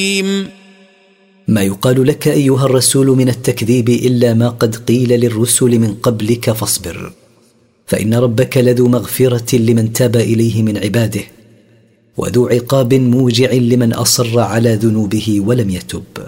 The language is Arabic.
ما يقال لك أيها الرسول من التكذيب إلا ما قد قيل للرسل من قبلك فاصبر، فإن ربك لذو مغفرة لمن تاب إليه من عباده، وذو عقاب موجع لمن أصر على ذنوبه ولم يتب.